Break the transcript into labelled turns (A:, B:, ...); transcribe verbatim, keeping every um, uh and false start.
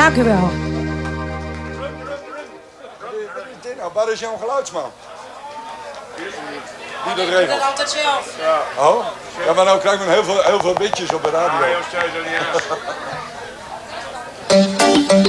A: Dank u wel.
B: Nou, waar is jouw geluidsman? Die dat
C: Ik
B: regelt.
C: doe dat altijd zelf.
B: Oh? Ja, maar nou krijgen we heel veel, heel veel bitjes op de radio.
D: Ah, joh, stel je er niet aan.